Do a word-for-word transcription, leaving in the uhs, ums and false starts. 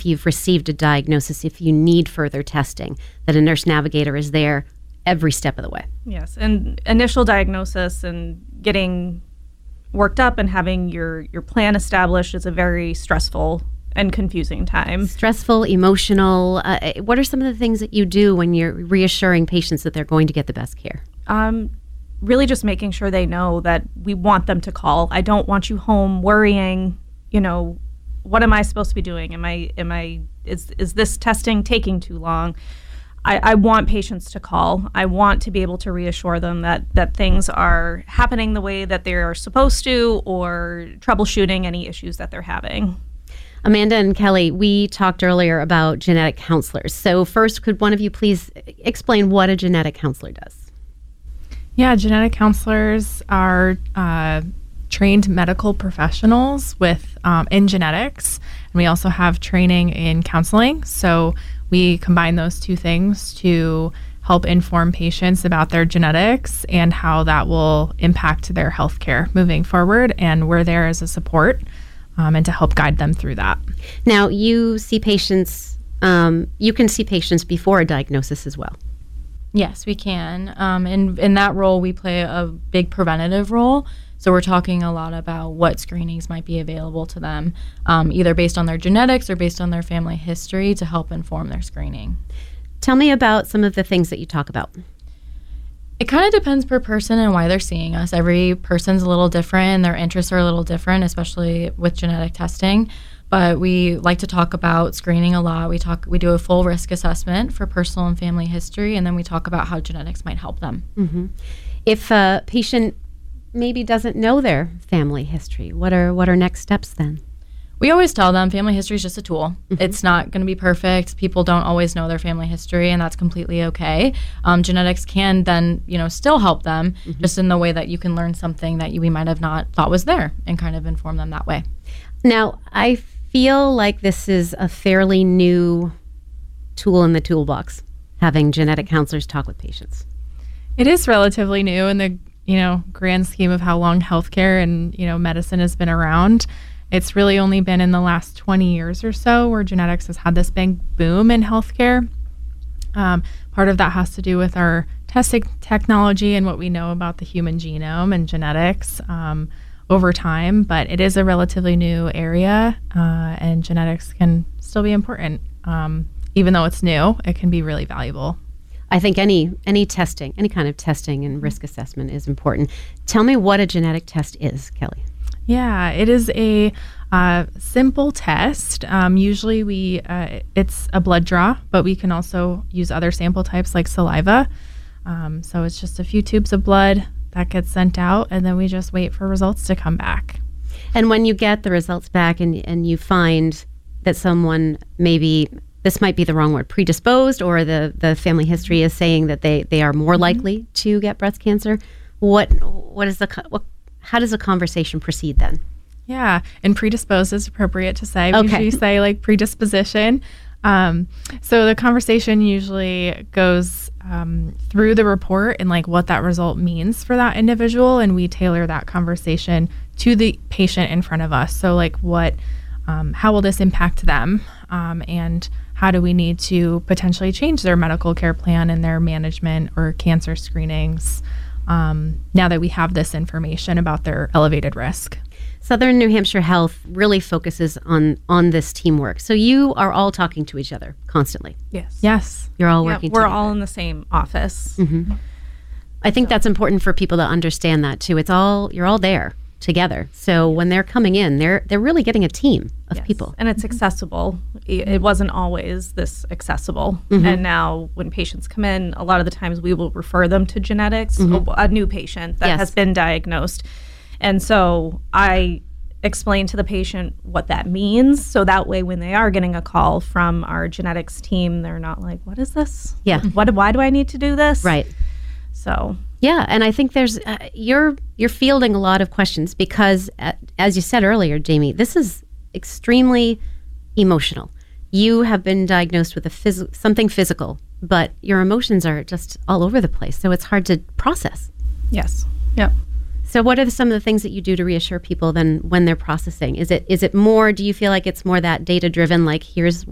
if you've received a diagnosis, if you need further testing, that a nurse navigator is there every step of the way. Yes, and initial diagnosis and getting worked up and having your, your plan established is a very stressful and confusing time. Stressful, emotional. Uh, what are some of the things that you do when you're reassuring patients that they're going to get the best care? Um, really just making sure they know that we want them to call. I don't want you home worrying, you know, what am I supposed to be doing? Am I, am I, is, is this testing taking too long? I, I want patients to call. I want to be able to reassure them that, that things are happening the way that they are supposed to, or troubleshooting any issues that they're having. Amanda and Kelly, we talked earlier about genetic counselors. So first, could one of you please explain what a genetic counselor does? Yeah, genetic counselors are uh, trained medical professionals with um, in genetics, and we also have training in counseling. So we combine those two things to help inform patients about their genetics and how that will impact their healthcare moving forward. And we're there as a support um, and to help guide them through that. Now, you see patients, um, you can see patients before a diagnosis as well. Yes, we can. Um, and in that role, we play a big preventative role. So we're talking a lot about what screenings might be available to them, um, either based on their genetics or based on their family history to help inform their screening. Tell me about some of the things that you talk about. It kind of depends per person and why they're seeing us. Every person's a little different and their interests are a little different, especially with genetic testing. But we like to talk about screening a lot. We talk, we do a full risk assessment for personal and family history, and then we talk about how genetics might help them. Mm-hmm. If a patient maybe doesn't know their family history, what are what are next steps then? We always tell them family history is just a tool. Mm-hmm. It's not going to be perfect. People don't always know their family history, and that's completely okay. Um, genetics can then, you know, still help them, mm-hmm. just in the way that you can learn something that you, we might have not thought was there and kind of inform them that way. Now, I feel like this is a fairly new tool in the toolbox, having genetic counselors talk with patients. It is relatively new in the, you know, grand scheme of how long healthcare and, you know, medicine has been around. It's really only been in the last twenty years or so where genetics has had this big boom in healthcare. Um, part of that has to do with our testing technology and what we know about the human genome and genetics um, over time, but it is a relatively new area, uh, and genetics can still be important. Um, even though it's new, it can be really valuable. I think any any testing, any kind of testing and risk assessment is important. Tell me what a genetic test is, Kelly. Yeah, it is a uh, simple test. Um, usually we uh, it's a blood draw, but we can also use other sample types like saliva. Um, so it's just a few tubes of blood that gets sent out, and then we just wait for results to come back. And when you get the results back and and you find that someone maybe, this might be the wrong word, predisposed, or the, the family history is saying that they, they are more likely mm-hmm. to get breast cancer, what what is the what how does the conversation proceed then? Yeah, and predisposed is appropriate to say. We Okay. usually say like predisposition. Um, so the conversation usually goes um, through the report and like what that result means for that individual, and we tailor that conversation to the patient in front of us. So like what, um, how will this impact them, um, and how do we need to potentially change their medical care plan and their management or cancer screenings um, now that we have this information about their elevated risk. Southern New Hampshire Health really focuses on on this teamwork. So you are all talking to each other constantly. Yes. Yes. You're all Yeah, working we're together. all in the same office. Mm-hmm. I think that's important for people to understand that too. It's all, you're all there together. So when they're coming in, they're they're really getting a team of Yes. people. And it's accessible. It it wasn't always this accessible. Mhm. And now when patients come in, a lot of the times we will refer them to genetics, Mhm. a, a new patient that Yes. has been diagnosed. And so I explain to the patient what that means. So that way, when they are getting a call from our genetics team, they're not like, what is this? Yeah. What, why do I need to do this? Right. So Yeah, and I think there's uh, you're you're fielding a lot of questions because, uh, as you said earlier, Jamie, this is extremely emotional. You have been diagnosed with a phys- something physical, but your emotions are just all over the place, so it's hard to process. yes. Yep. So, what are the, some of the things that you do to reassure people then when they're processing? Is it is it more? Do you feel like it's more that data driven? Like, here's